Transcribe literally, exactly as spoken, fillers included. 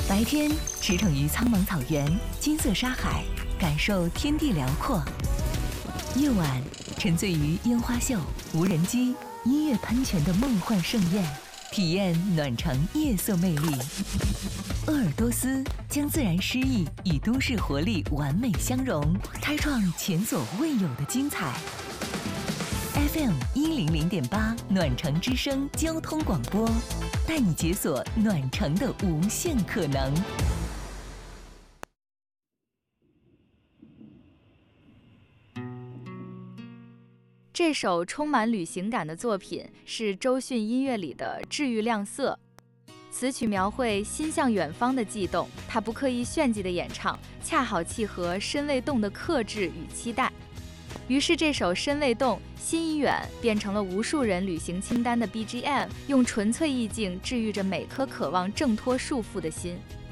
白天驰骋于苍茫草原、金色沙海，感受天地辽阔；夜晚沉醉于烟花秀、无人机、音乐喷泉的梦幻盛宴，体验暖城夜色魅力。鄂尔多斯将自然诗意与都市活力完美相融，开创前所未有的精彩。F M 一零零点八暖城之声交通广播，带你解锁暖城的无限可能。 这首充满旅行感的作品是周迅音乐里的治愈亮色，词曲描绘心向远方的悸动，他不刻意炫技的演唱，恰好契合身未动的克制与期待。于是这首身未动心已远变成了无数人旅行清单的 B G M， 用纯粹意境治愈着每颗渴望挣脱束缚的心。